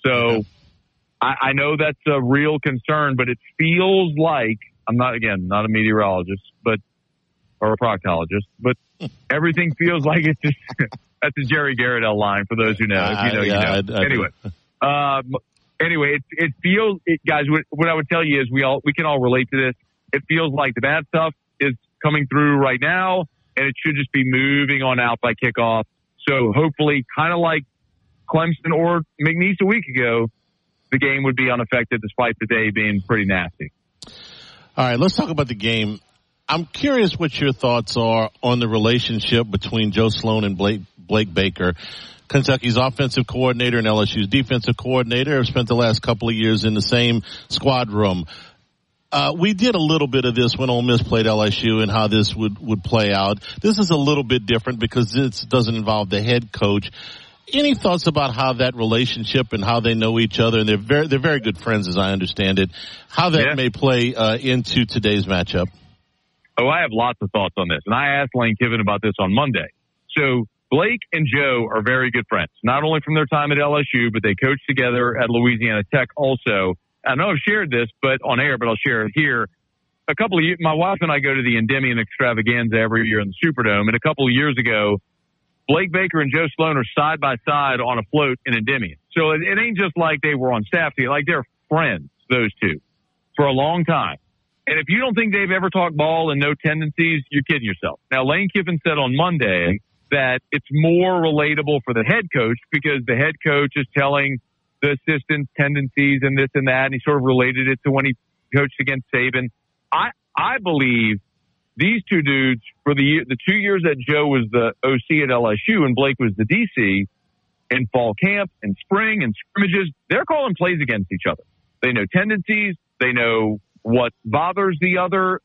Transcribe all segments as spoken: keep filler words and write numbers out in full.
So okay. I, I know that's a real concern, but it feels like, I'm not, again, not a meteorologist, but, or a proctologist, but everything feels like it's just, that's a Jerry Garrett line for those who know. If you know, yeah, you know. I, I anyway, um, anyway, it, it feels, it, guys, what, what I would tell you is we all, we can all relate to this. It feels like the bad stuff is coming through right now, and it should just be moving on out by kickoff. So hopefully, kind of like Clemson or McNeese a week ago, the game would be unaffected despite the day being pretty nasty. All right, let's talk about the game. I'm curious what your thoughts are on the relationship between Joe Sloan and Blake, Blake Baker. Kentucky's offensive coordinator and L S U's defensive coordinator have spent the last couple of years in the same squad room. Uh, we did a little bit of this when Ole Miss played L S U and how this would, would play out. This is a little bit different because this doesn't involve the head coach. Any thoughts about how that relationship and how they know each other, and they're very, they're very good friends as I understand it, how that yeah. may play uh, into today's matchup? Oh, I have lots of thoughts on this, and I asked Lane Kiffin about this on Monday. So Blake and Joe are very good friends, not only from their time at L S U, but they coached together at Louisiana Tech also. I know I've shared this, but on air, but I'll share it here. A couple of years, my wife and I go to the Endymion Extravaganza every year in the Superdome, and a couple of years ago, Blake Baker and Joe Sloan are side by side on a float in Endymion. So it, it ain't just like they were on staff together, like they're friends, those two, for a long time. And if you don't think they've ever talked ball and no tendencies, you're kidding yourself. Now, Lane Kiffin said on Monday that it's more relatable for the head coach because the head coach is telling the assistants tendencies and this and that, and he sort of related it to when he coached against Saban. I I believe these two dudes, for the year, the two years that Joe was the O C at L S U and Blake was the D C, in fall camp and spring and scrimmages, they're calling plays against each other. They know tendencies. They know what bothers the other.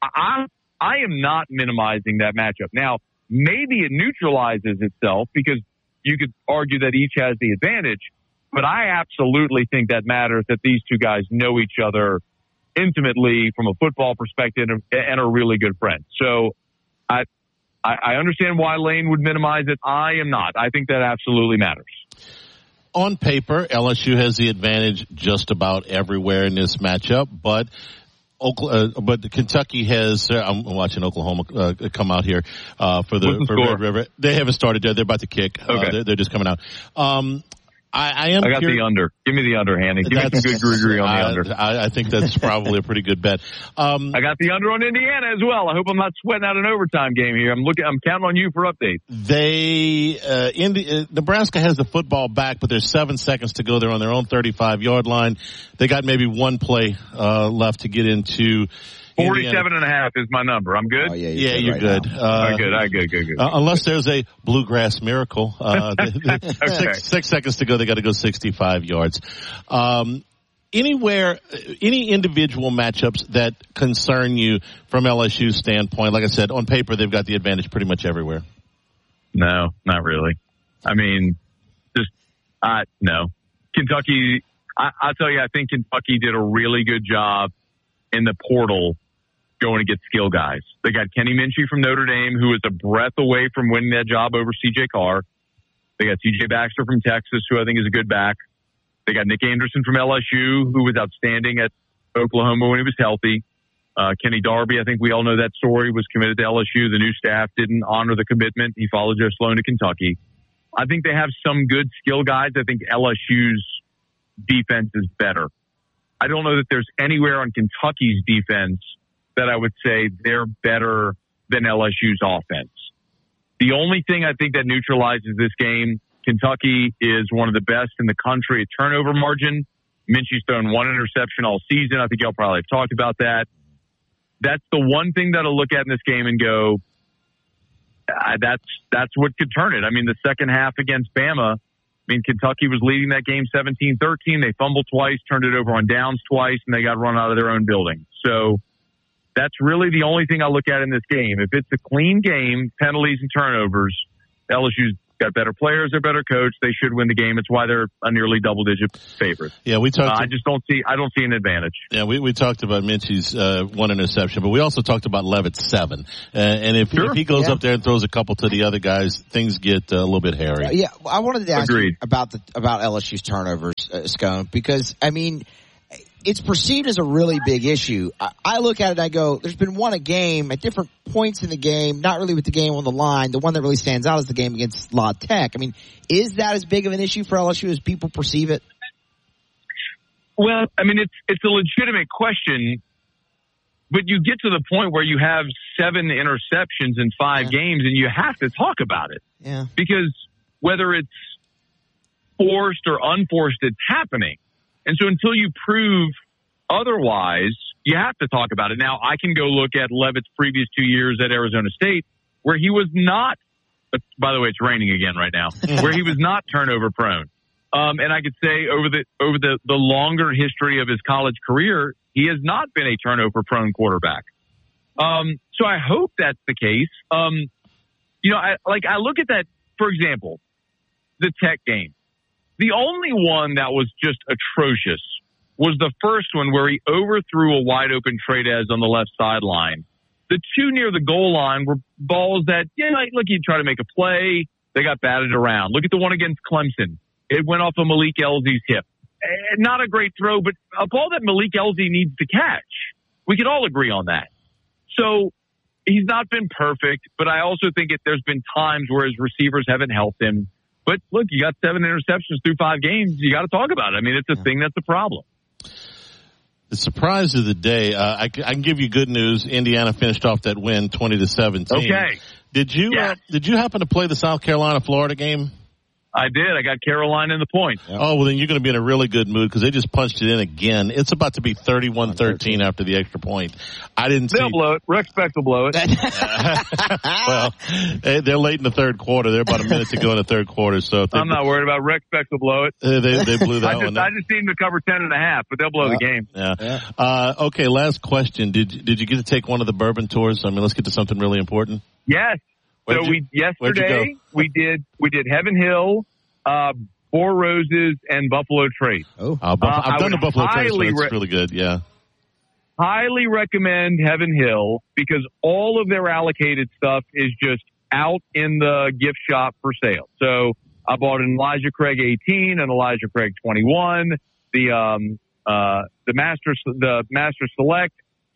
I I am not minimizing that matchup. Now, maybe it neutralizes itself because you could argue that each has the advantage, but I absolutely think that matters that these two guys know each other intimately from a football perspective and are really good friends. So I, I understand why Lane would minimize it. I am not. I think that absolutely matters. On paper, L S U has the advantage just about everywhere in this matchup, but Oklahoma, uh, but Kentucky has. Uh, I'm watching Oklahoma uh, come out here uh, for the, the for Red River. They haven't started yet. They're about to kick. Okay. Uh, they're, they're just coming out. Um, I, I am. I got curious. the under. Give me the under, Hanny. Give That's, me some good gree on the I, under. I, I think that's probably a pretty good bet. Um, I got the under on Indiana as well. I hope I'm not sweating out an overtime game here. I'm looking. I'm counting on you for updates. They, uh, Indi- uh, Nebraska has the football back, but there's seven seconds to go. They're on their own thirty-five yard line. They got maybe one play uh, left to get into. Forty-seven and a half is my number. I'm good. Oh, yeah, you're yeah, good you're right good. now. Uh, All right, good. All right, good, good, good. Uh, unless there's a bluegrass miracle. Uh, the, the Okay. six, six seconds to go. They got to go sixty-five yards. Um, anywhere, any individual matchups that concern you from L S U's standpoint? Like I said, on paper, they've got the advantage pretty much everywhere. No, not really. I mean, just, uh, no. Kentucky, I, I'll tell you, I think Kentucky did a really good job in the portal going to get skill guys. They got Kenny Minchie from Notre Dame, who is a breath away from winning that job over C J Carr. They got C J Baxter from Texas, who I think is a good back. They got Nick Anderson from L S U, who was outstanding at Oklahoma when he was healthy. Uh, Kenny Darby, I think we all know that story, was committed to L S U. The new staff didn't honor the commitment. He followed Joe Sloan to Kentucky. I think they have some good skill guys. I think L S U's defense is better. I don't know that there's anywhere on Kentucky's defense that I would say they're better than L S U's offense. The only thing I think that neutralizes this game, Kentucky is one of the best in the country at turnover margin. Minchie's thrown one interception all season. I think y'all probably have talked about that. That's the one thing that I'll look at in this game and go, uh, that's that's what could turn it. I mean, the second half against Bama, I mean, Kentucky was leading that game seventeen thirteen. They fumbled twice, turned it over on downs twice, and they got run out of their own building. So that's really the only thing I look at in this game. If it's a clean game, penalties and turnovers, L S U's got better players, they're better coached. They should win the game. It's why they're a nearly double-digit favorite. Yeah, we talked. Uh, I just don't see. I don't see an advantage. Yeah, we, we talked about Minchie's uh, one interception, but we also talked about Levitt's seven. Uh, and if, sure. if he goes yeah. up there and throws a couple to the other guys, things get uh, a little bit hairy. Uh, yeah, I wanted to ask Agreed. you about the about L S U's turnovers, uh, Scone, because I mean, it's perceived as a really big issue. I, I look at it, I go, there's been one a game at different points in the game, not really with the game on the line. The one that really stands out is the game against La Tech. I mean, is that as big of an issue for L S U as people perceive it? Well, I mean, it's it's a legitimate question, but you get to the point where you have seven interceptions in five yeah. games, and you have to talk about it. Yeah. Because whether it's forced or unforced, it's happening. And so until you prove otherwise, you have to talk about it. Now, I can go look at Levitt's previous two years at Arizona State, where he was not, by the way, it's raining again right now, where he was not turnover prone. Um, and I could say over the over the, the longer history of his college career, he has not been a turnover prone quarterback. Um, so I hope that's the case. Um, you know, I, like I look at that, for example, the Tech game. The only one that was just atrocious was the first one where he overthrew a wide open Tradez on the left sideline. The two near the goal line were balls that, yeah, like, look, you try to make a play. They got batted around. Look at the one against Clemson. It went off of Malik Elsey's hip. Eh, not a great throw, but a ball that Malik Elsey needs to catch. We could all agree on that. So he's not been perfect, but I also think it, there's been times where his receivers haven't helped him. But look, you got seven interceptions through five games. You got to talk about it. I mean, it's a thing that's a problem. The surprise of the day, uh, I, I can give you good news. Indiana finished off that win twenty to seventeen. Okay. Did you, yes. uh, did you happen to play the South Carolina Florida game? I did. I got Carolina in the points. Yep. Oh, well, then you're going to be in a really good mood because they just punched it in again. It's about to be thirty-one thirteen after the extra point. I didn't They'll see. blow it. Rex Beck will blow it. Well, they're late in the third quarter. They're about a minute to go in the third quarter. So I'm not worried about Rex Beck will blow it. They, they blew that I just, one. I just need them to cover ten and a half, but they'll blow yeah. the game. Yeah. yeah. Uh, okay, last question. Did, did you get to take one of the bourbon tours? I mean, let's get to something really important. Yes. Where'd so you, we yesterday we did we did Heaven Hill, uh, Four Roses, and Buffalo Trace. Oh, uh, Buff- uh, I've done the Buffalo Trace. So it's re- really good. Yeah. Highly recommend Heaven Hill because all of their allocated stuff is just out in the gift shop for sale. So I bought an Elijah Craig eighteen, an Elijah Craig twenty-one, the um uh the Master the Master Select.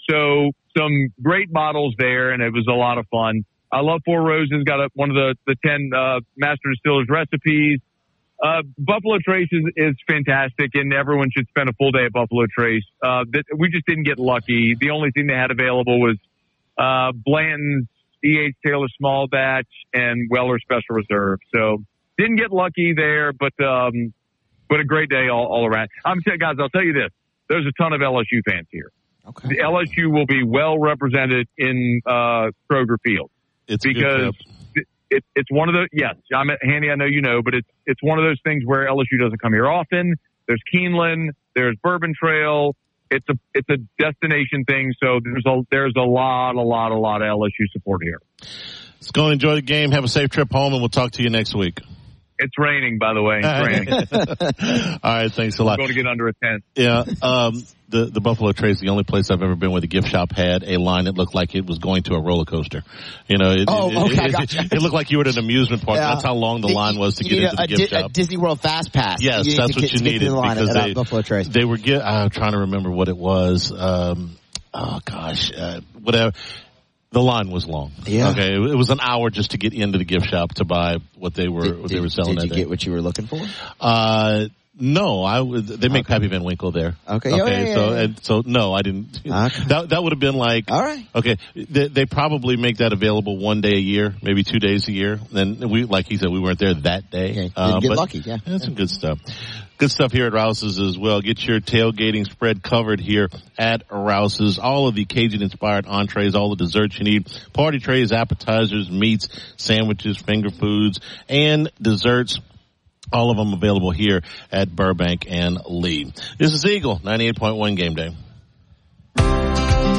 So some great models there, and it was a lot of fun. I love Four Roses. Got a, one of the the ten uh, Master Distillers recipes. Uh, Buffalo Trace is, is fantastic, and everyone should spend a full day at Buffalo Trace. Uh, th- we just didn't get lucky. The only thing they had available was uh, Blanton's E H Taylor Small Batch and Weller Special Reserve. So didn't get lucky there, but um, but a great day all, all around. I'm telling guys, I'll tell you this: there's a ton of L S U fans here. Okay. The L S U will be well represented in uh, Kroger Field It's because. It, it's one of the, yes, I'm at Handy, I know you know, but it's, it's one of those things where L S U doesn't come here often. There's Keeneland, there's Bourbon Trail. It's a, it's a destination thing. So there's a, there's a lot, a lot, a lot of L S U support here. Let's go and enjoy the game. Have a safe trip home, and we'll talk to you next week. It's raining, by the way. It's raining. All right. Thanks a lot. I'm going to get under a tent. Yeah. Um, the, the Buffalo Trace is the only place I've ever been where the gift shop had a line that looked like it was going to a roller coaster. You know, it, oh, it, okay, it, gotcha. it, it looked like you were at an amusement park. Yeah. That's how long the line was to you get into the a, gift a, shop. A Disney World Fast Pass. Yes, you that's to what get, you to needed the line because at, they, at Buffalo Trace. they were get, I'm trying to remember what it was. Um, oh gosh, uh, whatever. The line was long. Yeah. Okay. It, it was an hour just to get into the gift shop to buy what they were, did, what they did, were selling. Did you that get day. what you were looking for? Uh, No, I would. They make Okay. Pappy Van Winkle there. Okay. Okay. Oh, yeah, yeah, so yeah. and so no, I didn't. Okay. That that would have been like. All right. Okay. They, they probably make that available one day a year, maybe two days a year. Then we, like he said, we weren't there that day. Okay. Didn't Uh, get but lucky. Yeah. That's some good stuff. Good stuff here at Rouse's as well. Get your tailgating spread covered here at Rouse's. All of the Cajun-inspired entrees, all the desserts you need, party trays, appetizers, meats, sandwiches, finger foods, and desserts. All of them available here at Burbank and Lee. This is Eagle, ninety-eight point one Game Day.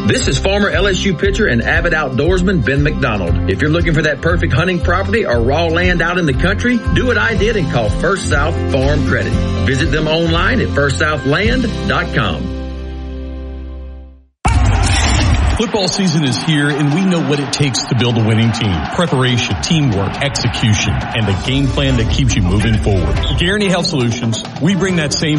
This is former L S U pitcher and avid outdoorsman Ben McDonald. If you're looking for that perfect hunting property or raw land out in the country, do what I did and call First South Farm Credit. Visit them online at first south land dot com. Football season is here, and we know what it takes to build a winning team. Preparation, teamwork, execution, and a game plan that keeps you moving forward. At Guaranty Health Solutions, we bring that same